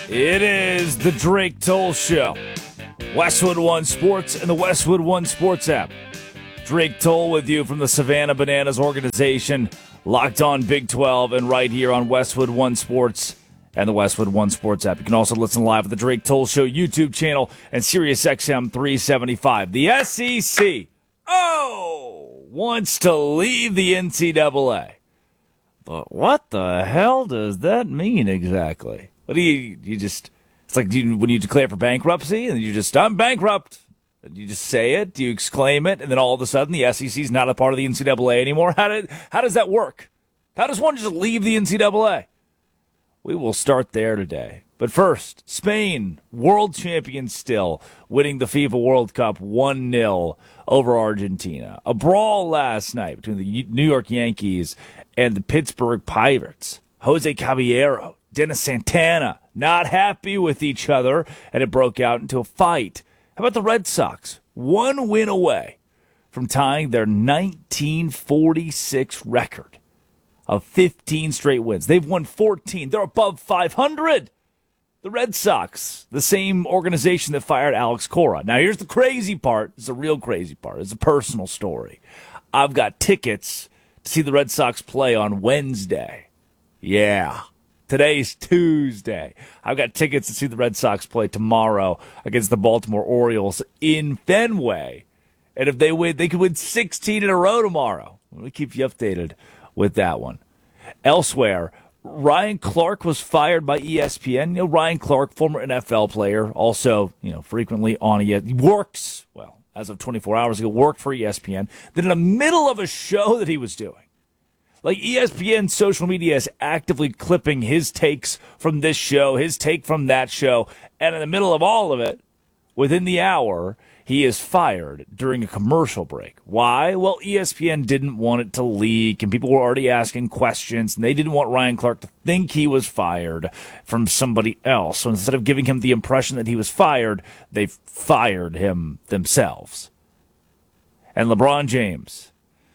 It is the Drake Toll Show. Westwood One Sports and the Westwood One Sports app. Drake Toll with you from the Savannah Bananas organization, locked on Big 12 and right here on Westwood One Sports and the Westwood One Sports app. You can also listen live at the Drake Toll Show YouTube channel and SiriusXM 375. The SEC, wants to leave the NCAA. But what the hell does that mean exactly? What do you just, it's like when you declare for bankruptcy and you just, I'm bankrupt. And you just say it, you exclaim it, and then all of a sudden the SEC is not a part of the NCAA anymore. How does that work? How does one just leave the NCAA? We will start there today. But first, Spain, world champions still, winning the FIFA World Cup 1-0 over Argentina. A brawl last night between the New York Yankees and the Pittsburgh Pirates. Jose Caballero, Dennis Santana, not happy with each other, and it broke out into a fight. How about the Red Sox? One win away from tying their 1946 record of 15 straight wins. They've won 14. They're above 500. The Red Sox, the same organization that fired Alex Cora. Now, here's the crazy part. It's a real crazy part. It's a personal story. I've got tickets to see the Red Sox play on Wednesday. Yeah. Today's Tuesday. I've got tickets to see the Red Sox play tomorrow against the Baltimore Orioles in Fenway. And if they win, they could win 16 in a row tomorrow. We'll keep you updated with that one. Elsewhere, Ryan Clark was fired by ESPN. You know, Ryan Clark, former NFL player, also, frequently on ESPN. He works, as of 24 hours ago, worked for ESPN. Then in the middle of a show that he was doing, like ESPN social media is actively clipping his takes from this show, his take from that show, and in the middle of all of it, within the hour, he is fired during a commercial break. Why? Well, ESPN didn't want it to leak, and people were already asking questions, and they didn't want Ryan Clark to think he was fired from somebody else. So instead of giving him the impression that he was fired, they fired him themselves. And LeBron James.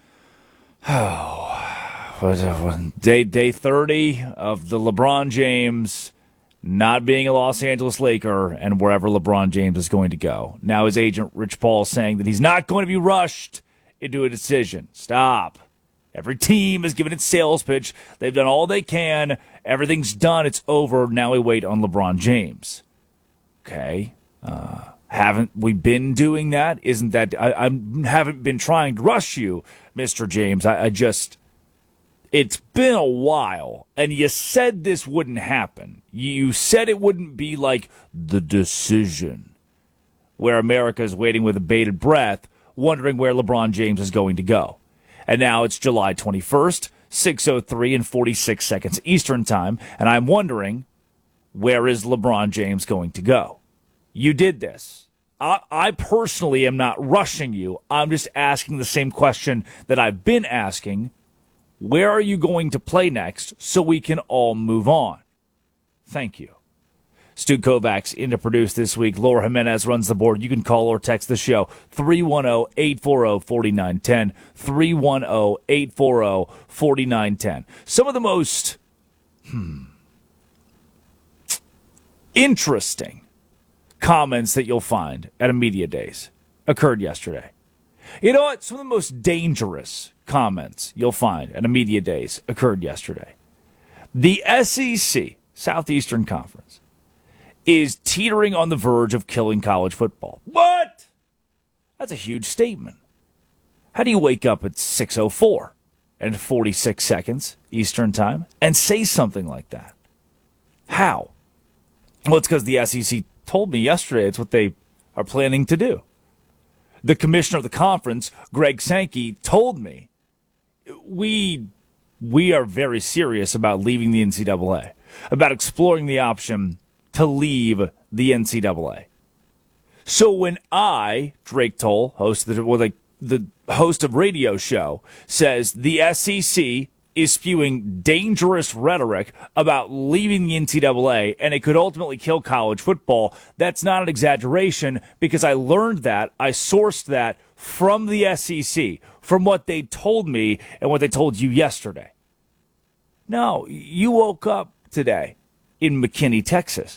Day 30 of the LeBron James not being a Los Angeles Laker and wherever LeBron James is going to go. Now his agent, Rich Paul, is saying that he's not going to be rushed into a decision. Stop. Every team has given its sales pitch. They've done all they can. Everything's done. It's over. Now we wait on LeBron James. Okay. Haven't we been doing that? Isn't that I haven't been trying to rush you, Mr. James. It's been a while, and you said this wouldn't happen. You said it wouldn't be like The Decision, where America is waiting with a bated breath, wondering where LeBron James is going to go. And now it's July 21st, 6:03 and 46 seconds Eastern Time, and I'm wondering, where is LeBron James going to go? You did this. I personally am not rushing you. I'm just asking the same question that I've been asking. Where are you going to play next so we can all move on? Thank you. Stu Kovacs in to produce this week. Laura Jimenez runs the board. You can call or text the show 310-840-4910, 310-840-4910. Some of the most interesting comments that you'll find at a media days occurred yesterday. You know what? Some of the most dangerous comments you'll find at a media days occurred yesterday. The SEC, Southeastern Conference, is teetering on the verge of killing college football. What? That's a huge statement. How do you wake up at 6:04 and 46 seconds Eastern Time and say something like that? How? Well, it's because the SEC told me yesterday it's what they are planning to do. The commissioner of the conference, Greg Sankey, told me we are very serious about leaving the NCAA, about exploring the option to leave the NCAA. So when I, Drake Toll, the host of radio show, says the SEC is spewing dangerous rhetoric about leaving the NCAA and it could ultimately kill college football, that's not an exaggeration because I learned that, I sourced that from the SEC, from what they told me and what they told you yesterday. No, you woke up today in McKinney, Texas,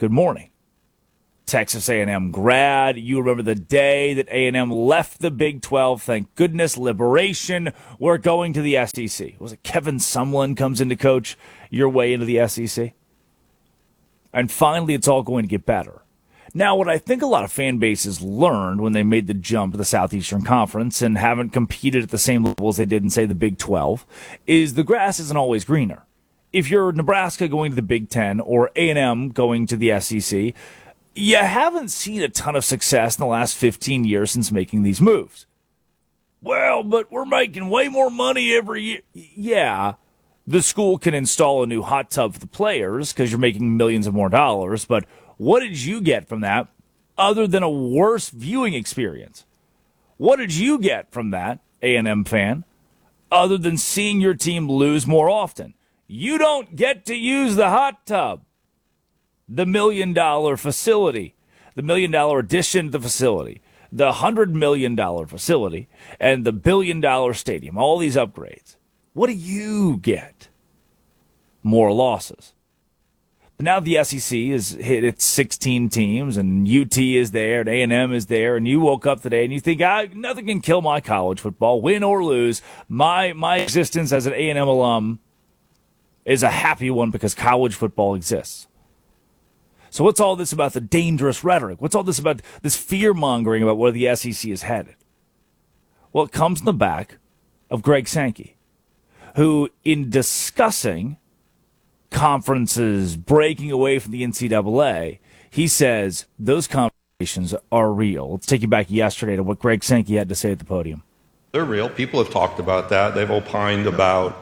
Good morning. Texas A&M grad. You remember the day that A&M left the Big 12. Thank goodness, liberation. We're going to the SEC. Was it Kevin Sumlin comes in to coach your way into the SEC? And finally, it's all going to get better. Now, what I think a lot of fan bases learned when they made the jump to the Southeastern Conference and haven't competed at the same level as they did in, say, the Big 12, is the grass isn't always greener. If you're Nebraska going to the Big 10 or A&M going to the SEC, you haven't seen a ton of success in the last 15 years since making these moves. Well, but we're making way more money every year. Yeah, the school can install a new hot tub for the players because you're making millions of more dollars, but what did you get from that other than a worse viewing experience? What did you get from that, A&M fan, other than seeing your team lose more often? You don't get to use the hot tub. The $1 million facility, the $1 million addition to the facility, the $100 million facility, and the $1 billion stadium, all these upgrades. What do you get? More losses. But now the SEC has hit its 16 teams, and UT is there, and A&M is there, and you woke up today and you think, nothing can kill my college football, win or lose. My existence as an A&M alum is a happy one because college football exists. So what's all this about the dangerous rhetoric? What's all this about this fear-mongering about where the SEC is headed? Well, it comes in the back of Greg Sankey, who, in discussing conferences breaking away from the NCAA, he says those conversations are real. Let's take you back yesterday to what Greg Sankey had to say at the podium. They're real. People have talked about that. They've opined about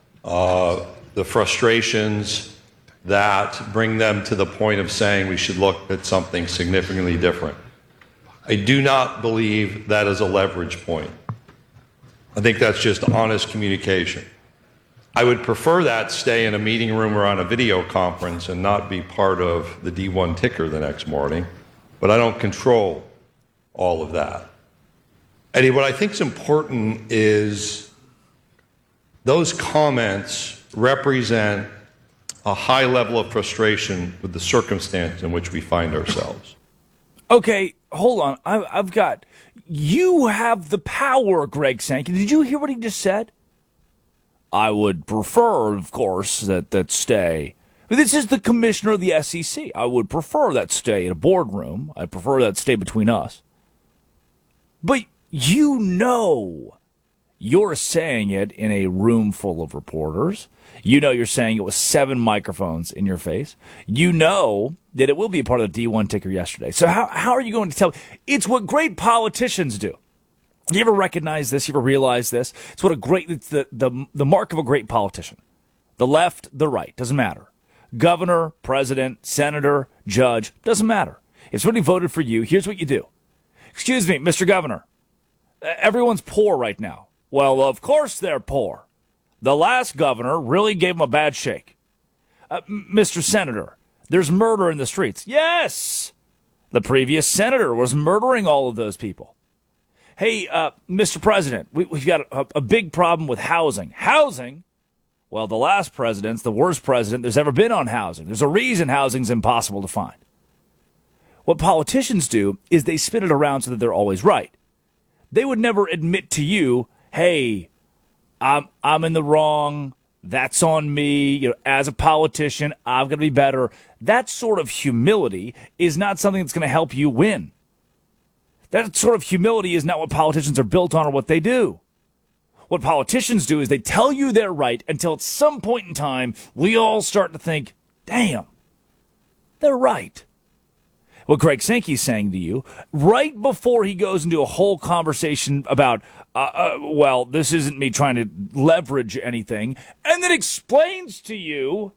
the frustrations that bring them to the point of saying we should look at something significantly different. I do not believe that is a leverage point. I think that's just honest communication. I would prefer that stay in a meeting room or on a video conference and not be part of the D1 ticker the next morning, but I don't control all of that. Eddie, what I think is important is those comments represent a high level of frustration with the circumstance in which we find ourselves. Okay, hold on. I've got... You have the power, Greg Sankey. Did you hear what he just said? I would prefer, of course, that stay. But this is the commissioner of the SEC. I would prefer that stay in a boardroom. I prefer that stay between us. But you know you're saying it in a room full of reporters. You know you're saying it with 7 microphones in your face. You know that it will be a part of the D1 ticker yesterday. So how are you going to tell? It's what great politicians do. You ever recognize this? You ever realize this? It's the mark of a great politician. The left, the right, doesn't matter. Governor, president, senator, judge, doesn't matter. If somebody voted for you, here's what you do. Excuse me, Mr. Governor, everyone's poor right now. Well, of course they're poor. The last governor really gave them a bad shake. Mr. Senator, there's murder in the streets. Yes! The previous senator was murdering all of those people. Hey, Mr. President, we've got a big problem with housing. Housing? Well, the last president's the worst president there's ever been on housing. There's a reason housing's impossible to find. What politicians do is they spin it around so that they're always right. They would never admit to you, hey, I'm in the wrong. That's on me. You know, as a politician, I've got to be better. That sort of humility is not something that's going to help you win. That sort of humility is not what politicians are built on or what they do. What politicians do is they tell you they're right until at some point in time, we all start to think, damn, they're right. What Greg Sankey's saying to you, right before he goes into a whole conversation about, well, this isn't me trying to leverage anything, and then explains to you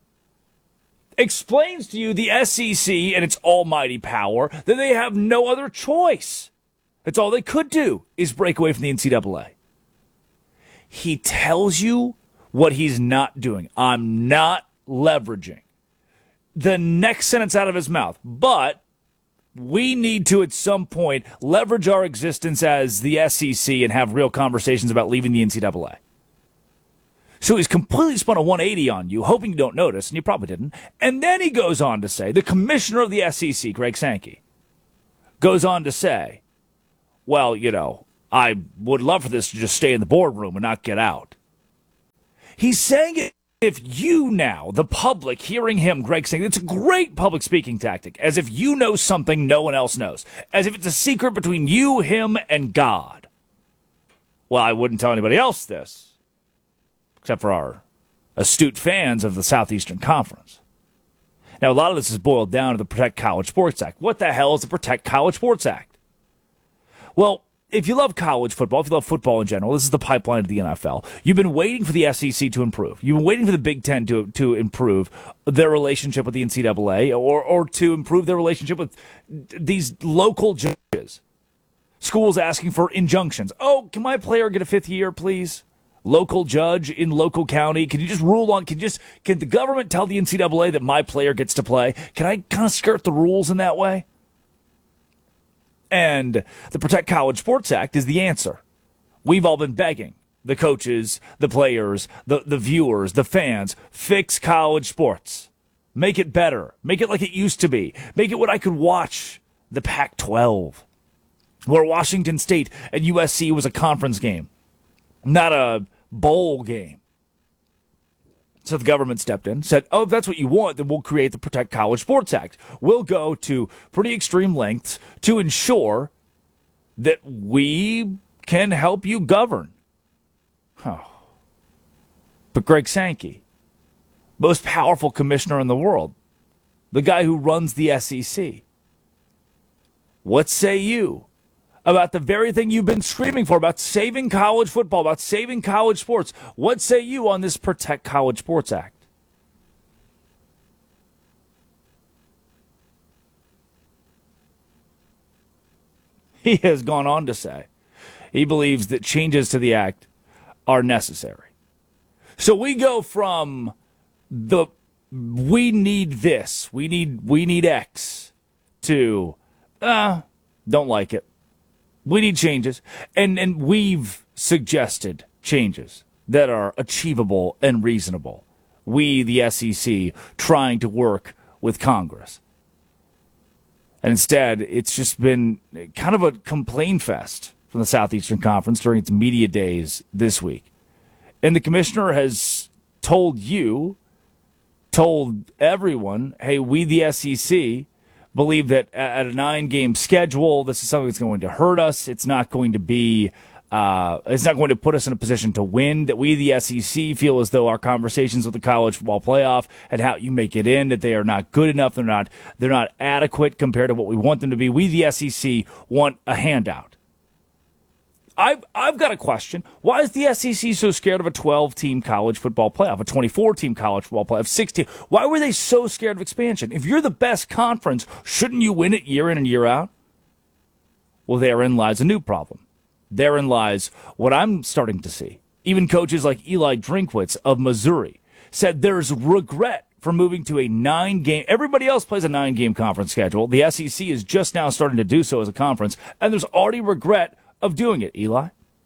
the SEC and its almighty power that they have no other choice. That's all they could do is break away from the NCAA. He tells you what he's not doing. I'm not leveraging. The next sentence out of his mouth, but we need to, at some point, leverage our existence as the SEC and have real conversations about leaving the NCAA. So he's completely spun a 180 on you, hoping you don't notice, and you probably didn't. And then he goes on to say, the commissioner of the SEC, Greg Sankey, goes on to say, well, I would love for this to just stay in the boardroom and not get out. He's saying it if you now, the public, hearing him, Greg, saying it's a great public speaking tactic, as if you know something no one else knows, as if it's a secret between you, him, and God. Well, I wouldn't tell anybody else this, except for our astute fans of the Southeastern Conference. Now, a lot of this is boiled down to the Protect College Sports Act. What the hell is the Protect College Sports Act? Well, if you love college football, if you love football in general, this is the pipeline to the NFL. You've been waiting for the SEC to improve. You've been waiting for the Big Ten to improve their relationship with the NCAA or to improve their relationship with these local judges. Schools asking for injunctions. Oh, can my player get a 5th year, please? Local judge in local county. Can you just rule on, can the government tell the NCAA that my player gets to play? Can I kind of skirt the rules in that way? And the Protect College Sports Act is the answer. We've all been begging the coaches, the players, the viewers, the fans, fix college sports. Make it better. Make it like it used to be. Make it what I could watch the Pac-12, where Washington State and USC was a conference game, not a bowl game. So the government stepped in, said, oh, if that's what you want, then we'll create the Protect College Sports Act. We'll go to pretty extreme lengths to ensure that we can help you govern. Oh. But Greg Sankey, most powerful commissioner in the world, the guy who runs the SEC, what say you about the very thing you've been screaming for, about saving college football, about saving college sports? What say you on this Protect College Sports Act? He has gone on to say he believes that changes to the act are necessary. So we go from the we need this, we need X, to don't like it. We need changes, and we've suggested changes that are achievable and reasonable. We, the SEC, trying to work with Congress. And instead, it's just been kind of a complaint fest from the Southeastern Conference during its media days this week. And the commissioner has told everyone, hey, we, the SEC, believe that at a 9-game schedule, this is something that's going to hurt us. It's not going to be, it's not going to put us in a position to win. That we, the SEC, feel as though our conversations with the college football playoff and how you make it in, that they are not good enough. They're not adequate compared to what we want them to be. We, the SEC, want a handout. I've got a question. Why is the SEC so scared of a 12-team college football playoff, a 24-team college football playoff, 16? Why were they so scared of expansion? If you're the best conference, shouldn't you win it year in and year out? Well, therein lies a new problem. Therein lies what I'm starting to see. Even coaches like Eli Drinkwitz of Missouri said there's regret for moving to a 9-game. Everybody else plays a 9-game conference schedule. The SEC is just now starting to do so as a conference, and there's already regret of doing it, Eli.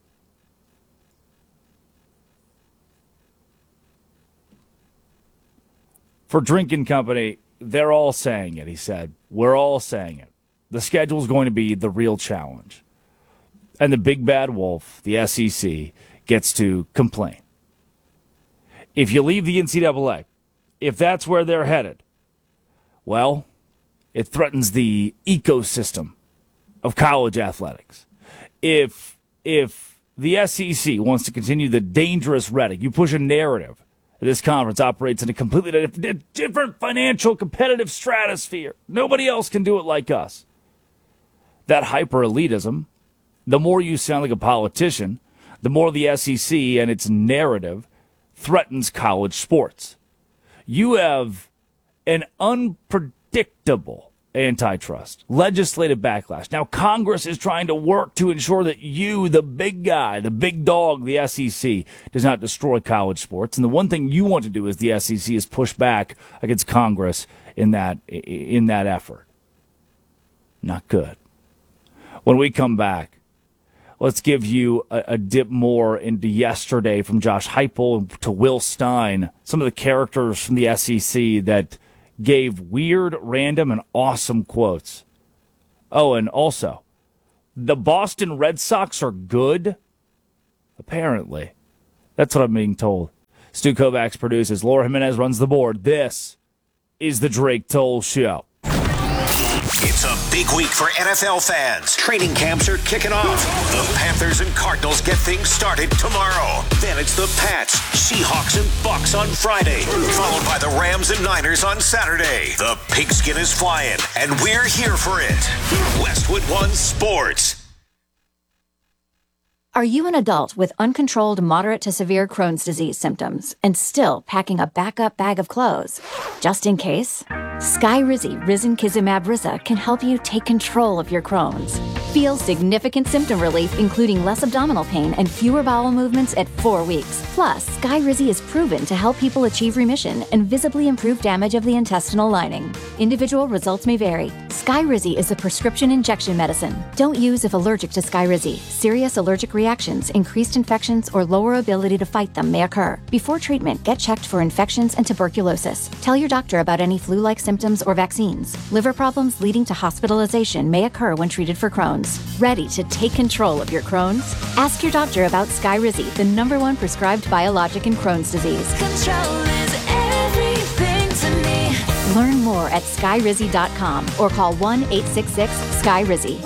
For Drinking Company, they're all saying it, he said. We're all saying it. The schedule is going to be the real challenge. And the big bad wolf, the SEC, gets to complain. If you leave the NCAA, if that's where they're headed, well, it threatens the ecosystem of college athletics. If the SEC wants to continue the dangerous rhetoric, you push a narrative that this conference operates in a completely different financial competitive stratosphere. Nobody else can do it like us. That hyper-elitism, the more you sound like a politician, the more the SEC and its narrative threatens college sports. You have an unpredictable antitrust, legislative backlash. Now, Congress is trying to work to ensure that you, the big guy, the big dog, the SEC, does not destroy college sports. And the one thing you want to do as the SEC is push back against Congress in that effort. Not good. When we come back, let's give you a dip more into yesterday from Josh Heupel to Will Stein, some of the characters from the SEC that gave weird, random, and awesome quotes. Oh, and also, the Boston Red Sox are good, apparently. That's what I'm being told. Stu Kovacs produces. Laura Jimenez runs the board. This is the Drake Toll Show. It's a big week for NFL fans. Training camps are kicking off. The Panthers and Cardinals get things started tomorrow. Then it's the Pats, Seahawks, and Bucks on Friday, followed by the Rams and Niners on Saturday. The pigskin is flying, and we're here for it. Westwood One Sports. Are you an adult with uncontrolled moderate to severe Crohn's disease symptoms and still packing a backup bag of clothes? Just in case? Skyrizi Risankizumab Riza can help you take control of your Crohn's. Feel significant symptom relief, including less abdominal pain and fewer bowel movements at 4 weeks. Plus, Skyrizi is proven to help people achieve remission and visibly improve damage of the intestinal lining. Individual results may vary. Skyrizi is a prescription injection medicine. Don't use if allergic to Skyrizi. Serious allergic reactions, increased infections, or lower ability to fight them may occur. Before treatment, get checked for infections and tuberculosis. Tell your doctor about any flu-like symptoms or vaccines. Liver problems leading to hospitalization may occur when treated for Crohn's. Ready to take control of your Crohn's? Ask your doctor about Skyrizi, the #1 prescribed biologic in Crohn's disease. Control is everything to me. Learn more at skyrizi.com or call 1-866-SKYRIZI.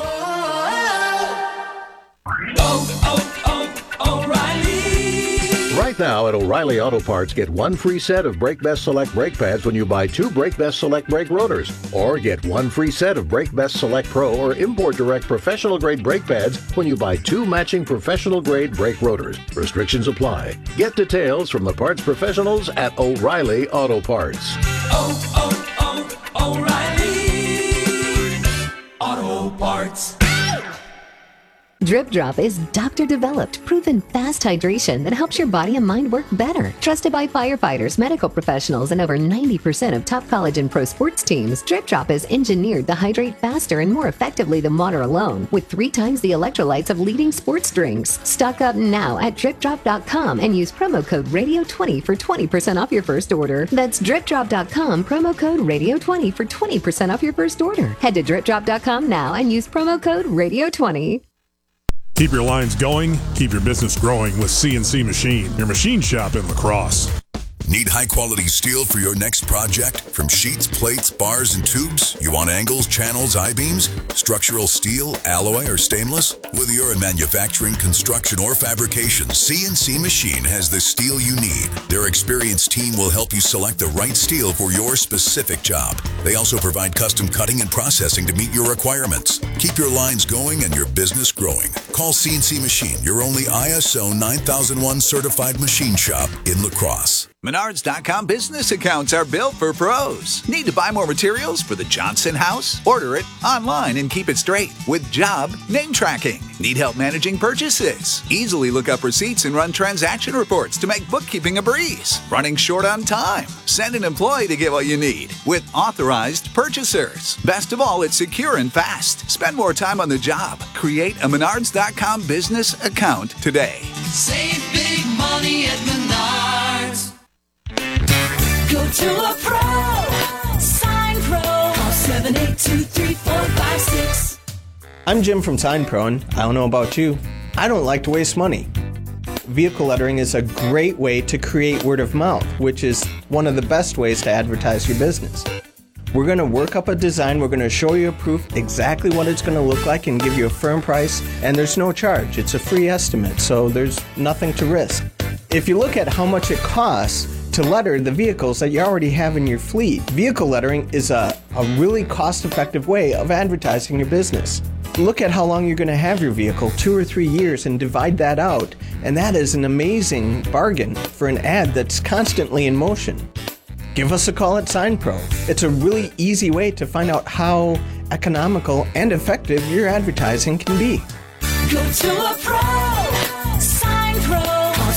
Right now at O'Reilly Auto Parts, get one free set of Brake Best Select brake pads when you buy 2 Brake Best Select brake rotors. Or get one free set of Brake Best Select Pro or Import Direct professional grade brake pads when you buy 2 matching professional grade brake rotors. Restrictions apply. Get details from the parts professionals at O'Reilly Auto Parts. O'Reilly Auto Parts. Drip Drop is doctor-developed, proven fast hydration that helps your body and mind work better. Trusted by firefighters, medical professionals, and over 90% of top college and pro sports teams, Drip Drop is engineered to hydrate faster and more effectively than water alone, with 3 times the electrolytes of leading sports drinks. Stock up now at DripDrop.com and use promo code RADIO20 for 20% off your first order. That's DripDrop.com, promo code RADIO20 for 20% off your first order. Head to DripDrop.com now and use promo code RADIO20. Keep your lines going, keep your business growing with CNC Machine, your machine shop in La Crosse. Need high-quality steel for your next project? From sheets, plates, bars, and tubes? You want angles, channels, I-beams? Structural steel, alloy, or stainless? Whether you're in manufacturing, construction, or fabrication, CNC Machine has the steel you need. Their experienced team will help you select the right steel for your specific job. They also provide custom cutting and processing to meet your requirements. Keep your lines going and your business growing. Call CNC Machine, your only ISO 9001 certified machine shop in La Crosse. Menards.com business accounts are built for pros. Need to buy more materials for the Johnson house? Order it online and keep it straight with job name tracking. Need help managing purchases? Easily look up receipts and run transaction reports to make bookkeeping a breeze. Running short on time? Send an employee to get what you need with authorized purchasers. Best of all, it's secure and fast. Spend more time on the job. Create a Menards.com business account today. Save big money at Menards. Go to a pro. Sign Pro. Call 782-3456. I'm Jim from Sign Pro, and I don't know about you, I don't like to waste money. Vehicle lettering is a great way to create word of mouth, which is one of the best ways to advertise your business. We're going to work up a design, we're going to show you a proof exactly what it's going to look like and give you a firm price, and there's no charge. It's a free estimate, so there's nothing to risk. If you look at how much it costs to letter the vehicles that you already have in your fleet, vehicle lettering is a really cost-effective way of advertising your business. Look at how long you're going to have your vehicle, 2 or 3 years, and divide that out, and that is an amazing bargain for an ad that's constantly in motion. Give us a call at Sign Pro. It's a really easy way to find out how economical and effective your advertising can be. Go to a pro. Sign Pro. Call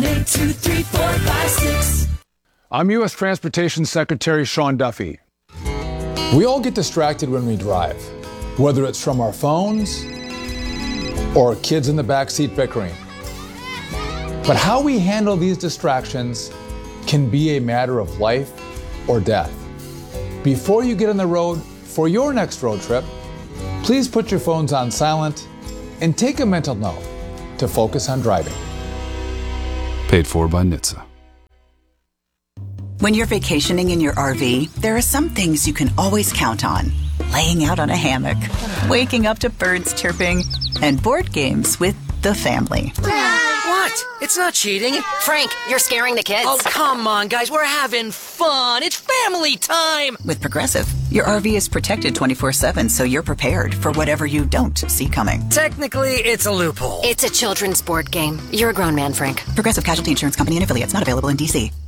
782-3456. I'm U.S. Transportation Secretary Sean Duffy. We all get distracted when we drive, whether it's from our phones, or kids in the backseat bickering. But how we handle these distractions can be a matter of life or death. Before you get on the road for your next road trip, please put your phones on silent and take a mental note to focus on driving. Paid for by NHTSA. When you're vacationing in your RV, there are some things you can always count on. Laying out on a hammock, waking up to birds chirping, and board games with the family. What? It's not cheating. Frank, you're scaring the kids. Oh, come on, guys. We're having fun. It's family time. With Progressive, your RV is protected 24/7, so you're prepared for whatever you don't see coming. Technically, it's a loophole. It's a children's board game. You're a grown man, Frank. Progressive Casualty Insurance Company and affiliates, not available in D.C.